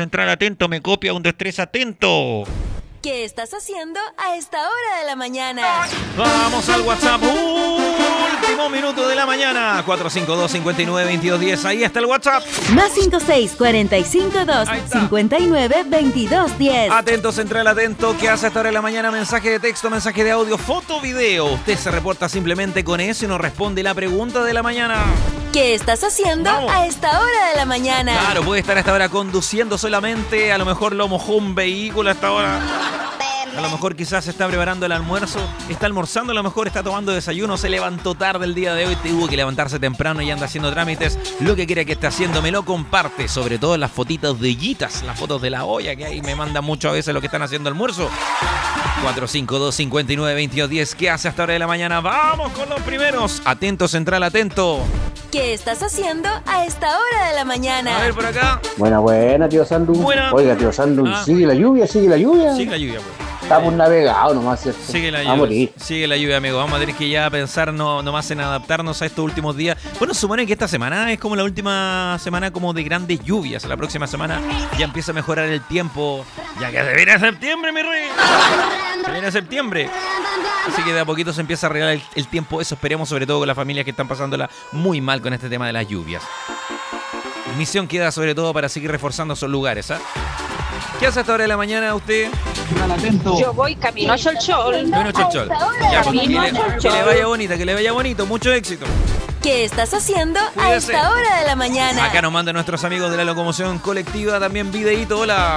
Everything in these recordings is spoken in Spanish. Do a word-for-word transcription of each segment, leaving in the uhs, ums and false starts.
central atento, me copia un, dos, tres, atento. ¿Qué estás haciendo a esta hora de la mañana? Vamos al WhatsApp. Último minuto de la mañana. cuatro cinco dos, cinco nueve, dos dos uno cero. Ahí está el WhatsApp. Más cinco seis, cuatro cinco dos, cinco nueve, dos dos uno cero. Atento, central, atento. ¿Qué hace a esta hora de la mañana? Mensaje de texto, mensaje de audio, foto, video. Usted se reporta simplemente con eso y nos responde la pregunta de la mañana. ¿Qué estás haciendo Vamos. a esta hora de la mañana? Claro, puede estar a esta hora conduciendo solamente. A lo mejor lo mojó un vehículo a esta hora. A lo mejor quizás está preparando el almuerzo, está almorzando, a lo mejor está tomando desayuno, se levantó tarde el día de hoy, tuvo que levantarse temprano y anda haciendo trámites. Lo que quiera que esté haciendo, me lo comparte, sobre todo las fotitos de ollitas, las fotos de la olla, que ahí me manda mucho a veces lo que están haciendo almuerzo. cuatro cinco dos, cinco nueve, dos dos uno cero. ¿Qué hace a esta hora de la mañana? Vamos con los primeros. Atento, central, atento. ¿Qué estás haciendo a esta hora de la mañana? A ver por acá. Buena, buena, tío Sandu. Buena. Oiga, tío Sandu, Ah. sigue la lluvia, sigue la lluvia. Sigue la lluvia, pues. Estamos navegados nomás, ¿cierto? Sigue la A lluvia. morir. Sigue la lluvia, amigo. Vamos a tener que ya pensar no, nomás en adaptarnos a estos últimos días. Bueno, supone que esta semana es como la última semana como de grandes lluvias. La próxima semana ya empieza a mejorar el tiempo. Ya que se viene septiembre, mi rey. Se viene septiembre. Así que de a poquito se empieza a arreglar el, el tiempo. Eso esperemos, sobre todo con las familias que están pasándola muy mal con este tema de las lluvias. Misión queda sobre todo para seguir reforzando esos lugares, ¿ah? ¿Qué hace a esta hora de la mañana usted? Yo voy camino hacia el sol. Bueno, Chol, Chol. Ya, pues, que, le, que le vaya bonita, que le vaya bonito. Mucho éxito. ¿Qué estás haciendo a Cuídese. esta hora de la mañana? Acá nos mandan nuestros amigos de la locomoción colectiva también videíto. Hola.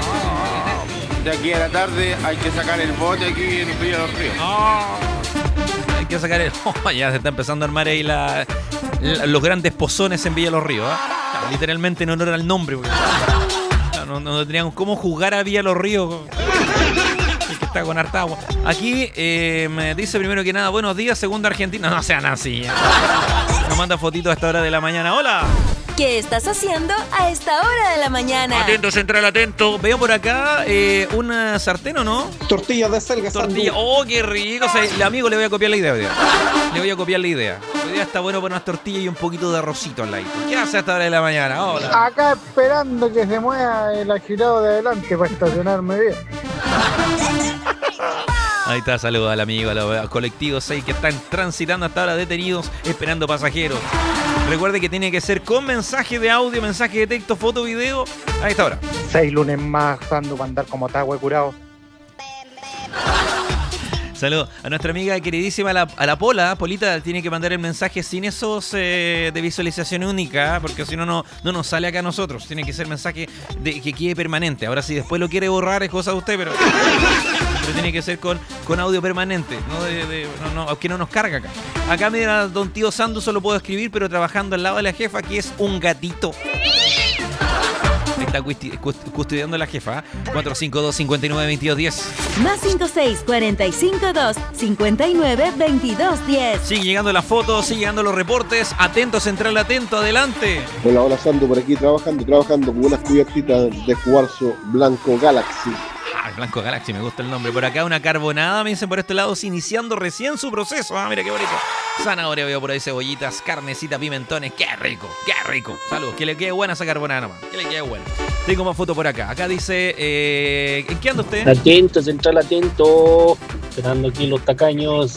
De aquí a la tarde hay que sacar el bote aquí en Villa Los Ríos. Hay que sacar el... Oh, ya se está empezando a armar ahí la, la- los grandes pozones en Villa Los Ríos. ¿Ah? Literalmente en honor al nombre. Porque... No, no, no teníamos cómo jugar a Villa Los Ríos. El que está con harta agua. Aquí eh, me dice primero que nada, buenos días, segunda Argentina. No sean así. Nos manda fotitos a esta hora de la mañana. Hola. ¿Qué estás haciendo a esta hora de la mañana? Atento, central, atento. Veo por acá eh, una sartén, ¿o no? Tortillas de selga. Tortilla. Oh, qué rico. O sea, el amigo le voy a copiar la idea hoy día. Le voy a copiar la idea. Hoy día está bueno para unas tortillas y un poquito de arrocito al lado. ¿Qué hace a esta hora de la mañana? Hola. Acá esperando que se mueva el agilado de adelante para estacionarme bien. Ahí está, saludos al amigo, a los colectivos seis que están transitando hasta ahora detenidos, esperando pasajeros. Recuerde que tiene que ser con mensaje de audio, mensaje de texto, foto, video, a esta hora. Seis lunes más, Sandu, para andar como tagüe curado. Saludos a nuestra amiga queridísima, la, a la Pola. Polita tiene que mandar el mensaje sin esos eh, de visualización única, porque si no, no no nos sale acá a nosotros. Tiene que ser mensaje de, que quede permanente. Ahora, si después lo quiere borrar, es cosa de usted, pero, pero tiene que ser con, con audio permanente. No de, de, no, no, que no nos carga acá. Acá, mira, don tío Sandu solo puedo escribir, pero trabajando al lado de la jefa, que es un gatito. Está custi- cust- custodiando la jefa. ¿eh? cuatro cinco dos, cinco nueve, dos dos uno cero. Más cinco seis, cuatro cinco dos, cinco nueve, dos dos uno cero. Siguen llegando las fotos, siguen llegando los reportes. Atento, central, atento, adelante. Hola, hola Sandu, por aquí trabajando, trabajando con unas cubiertitas de cuarzo blanco Galaxy. Ah, Blanco Galaxy, me gusta el nombre. Por acá una carbonada, me dicen por este lado, iniciando recién su proceso. Ah, mira qué bonito. Zanahoria, veo por ahí cebollitas, carnecita, pimentones. ¡Qué rico! ¡Qué rico! Saludos, que le quede buena esa carbonada nomás. Que le quede buena. Tengo más fotos por acá. Acá dice, eh, ¿en qué anda usted? Atento, central, atento. Esperando aquí los tacaños.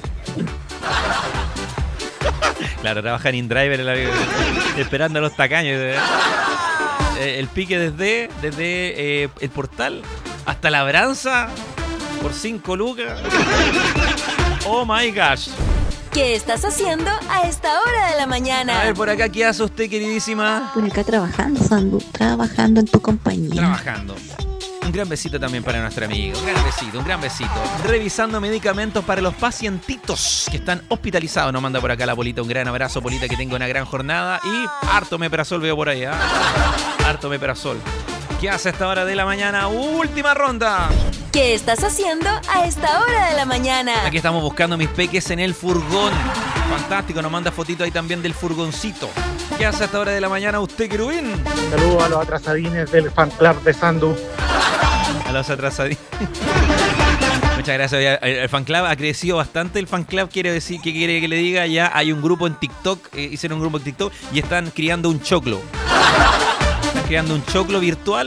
Claro, trabaja en InDriver, en la- esperando a los tacaños. Eh, el pique desde, desde eh, el portal hasta Labranza por cinco lucas. Oh my gosh. ¿Qué estás haciendo a esta hora de la mañana? A ver, por acá, ¿qué hace usted, queridísima? Por acá trabajando, Sandu, trabajando en tu compañía. Trabajando. Un gran besito también para nuestra amiga. Un gran besito, un gran besito. Revisando medicamentos para los pacientitos que están hospitalizados. Nos manda por acá la Polita. Un gran abrazo, Polita, que tenga una gran jornada. Y harto meprazol veo por ahí, ¿ah? Harto meprazol. ¿Qué hace a esta hora de la mañana? Última ronda. ¿Qué estás haciendo a esta hora de la mañana? Aquí estamos buscando mis peques en el furgón. Fantástico, nos manda fotito ahí también del furgoncito. ¿Qué hace a esta hora de la mañana usted, querubín? Saludos a los atrasadines del fan club de Sandu. A los atrasadines. Muchas gracias. El fan club ha crecido bastante. El fan club quiere decir, ¿qué quiere que le diga? Ya hay un grupo en TikTok, eh, hicieron un grupo en TikTok y están criando un choclo. Están creando un choclo virtual